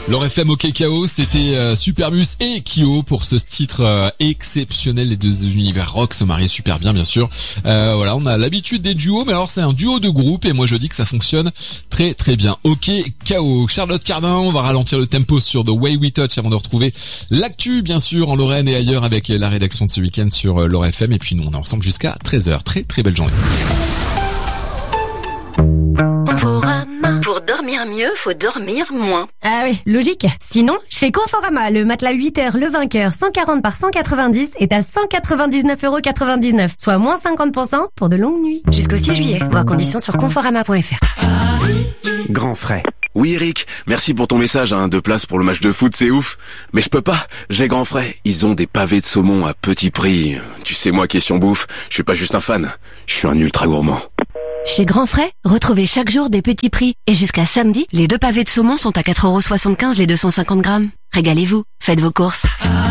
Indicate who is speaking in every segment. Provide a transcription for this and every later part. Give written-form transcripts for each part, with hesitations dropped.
Speaker 1: Leur FM au KO, c'était Superbus et Kyo pour ce titre exceptionnel. Les deux univers rock se marient super bien sûr. Voilà, on a l'habitude des duos, mais alors c'est un duo de groupe et moi je dis que ça fonctionne très très bien. Ok, KO. Charlotte Cardin, on va ralentir le tempo sur The Way We Touch avant de retrouver l'actu bien sûr en Lorraine et ailleurs avec la rédaction de ce week-end sur leur FM. Et puis nous on est ensemble jusqu'à 13h. Très très belle journée.
Speaker 2: Pour dormir mieux, faut dormir moins.
Speaker 3: Ah oui, logique. Sinon, chez Conforama, le matelas 8h, le vainqueur, 140 par 190 est à 199,99€, soit moins 50% pour de longues nuits. Jusqu'au 6 juillet. Voir conditions sur conforama.fr.
Speaker 4: Grand frais. Oui Eric, merci pour ton message, 2 places pour le match de foot, c'est ouf. Mais je peux pas, j'ai Grand frais. Ils ont des pavés de saumon à petit prix. Tu sais moi, question bouffe, je suis pas juste un fan, je suis un ultra gourmand.
Speaker 3: Chez Grand Frais, retrouvez chaque jour des petits prix. Et jusqu'à samedi, les 2 pavés de saumon sont à 4,75€ les 250 grammes. Régalez-vous, faites vos courses.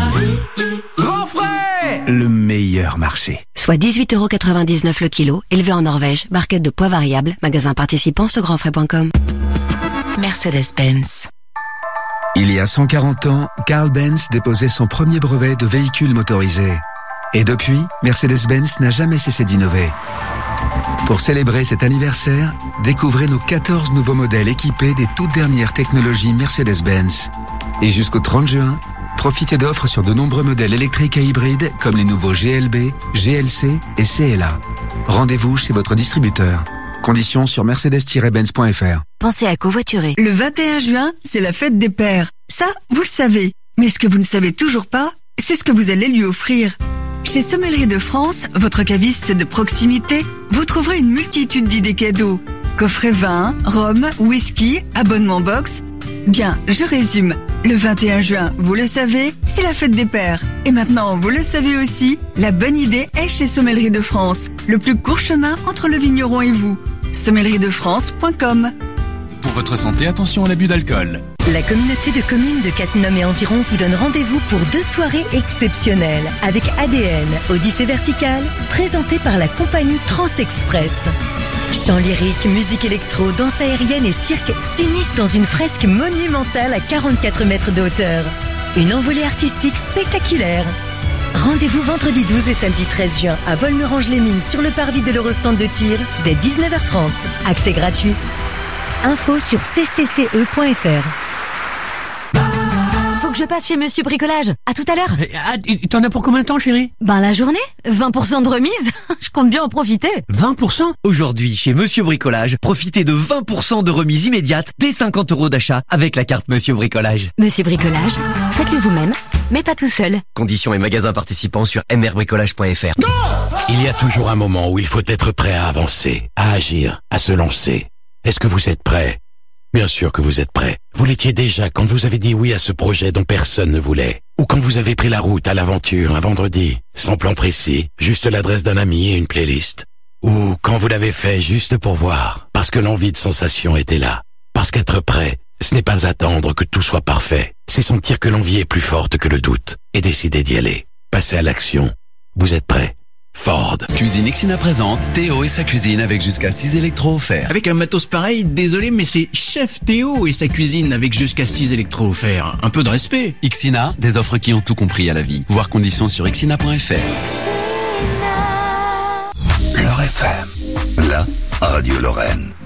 Speaker 5: Grand Frais, le meilleur marché.
Speaker 3: Soit 18,99€ le kilo, élevé en Norvège, barquette de poids variable, magasin participant sur grandfrais.com.
Speaker 2: Mercedes-Benz.
Speaker 5: Il y a 140 ans, Carl Benz déposait son premier brevet de véhicule motorisé. Et depuis, Mercedes-Benz n'a jamais cessé d'innover. Pour célébrer cet anniversaire, découvrez nos 14 nouveaux modèles équipés des toutes dernières technologies Mercedes-Benz. Et jusqu'au 30 juin, profitez d'offres sur de nombreux modèles électriques et hybrides comme les nouveaux GLB, GLC et CLA. Rendez-vous chez votre distributeur. Conditions sur mercedes-benz.fr.
Speaker 2: Pensez à covoiturer.
Speaker 6: Le 21 juin, c'est la fête des pères. Ça, vous le savez. Mais ce que vous ne savez toujours pas, c'est ce que vous allez lui offrir. Chez Sommellerie de France, votre caviste de proximité, vous trouverez une multitude d'idées cadeaux. Coffret vin, rhum, whisky, abonnement box. Bien, je résume. Le 21 juin, vous le savez, c'est la fête des pères. Et maintenant, vous le savez aussi, la bonne idée est chez Sommellerie de France. Le plus court chemin entre le vigneron et vous. sommelleriedefrance.com.
Speaker 7: Pour votre santé, attention à l'abus d'alcool.
Speaker 8: La communauté de communes de Cattenom et environ vous donne rendez-vous pour 2 soirées exceptionnelles avec ADN, Odyssée Verticale, présentée par la compagnie Transexpress. Chants lyriques, musique électro, danse aérienne et cirque s'unissent dans une fresque monumentale à 44 mètres de hauteur. Une envolée artistique spectaculaire. Rendez-vous vendredi 12 et samedi 13 juin à Volmerange-les-Mines sur le parvis de l'Eurostand de tir dès 19h30. Accès gratuit. Info sur ccce.fr.
Speaker 3: Faut que je passe chez Monsieur Bricolage. À tout à l'heure.
Speaker 9: T'en as pour combien de temps, chérie?
Speaker 3: La journée. 20% de remise. Je compte bien en profiter.
Speaker 9: 20%? Aujourd'hui, chez Monsieur Bricolage, profitez de 20% de remise immédiate dès 50€ d'achat avec la carte Monsieur Bricolage.
Speaker 3: Monsieur Bricolage, faites-le vous-même, mais pas tout seul.
Speaker 9: Conditions et magasins participants sur mrbricolage.fr.
Speaker 10: Il y a toujours un moment où il faut être prêt à avancer, à agir, à se lancer. Est-ce que vous êtes prêt? Bien sûr que vous êtes prêt. Vous l'étiez déjà quand vous avez dit oui à ce projet dont personne ne voulait. Ou quand vous avez pris la route à l'aventure un vendredi, sans plan précis, juste l'adresse d'un ami et une playlist. Ou quand vous l'avez fait juste pour voir, parce que l'envie de sensation était là. Parce qu'être prêt, ce n'est pas attendre que tout soit parfait. C'est sentir que l'envie est plus forte que le doute et décider d'y aller. Passer à l'action. Vous êtes prêt? Ford.
Speaker 11: Cuisine Ixina présente Théo et sa cuisine avec jusqu'à 6 électros offerts.
Speaker 12: Avec un matos pareil, désolé, mais c'est Chef Théo et sa cuisine avec jusqu'à 6 électros offerts. Un peu de respect.
Speaker 11: Ixina, des offres qui ont tout compris à la vie. Voir conditions sur ixina.fr.
Speaker 13: Leur FM, la radio Lorraine.